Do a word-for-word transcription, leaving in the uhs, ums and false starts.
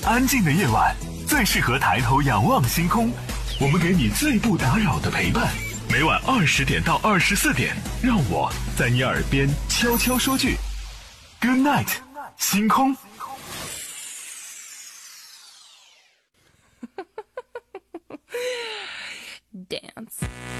安静的夜晚最适合抬头仰望星空，我们给你最不打扰的陪伴。每晚二十点到二十四点，让我在你耳边悄悄说句 Good night， 星空。 Dance。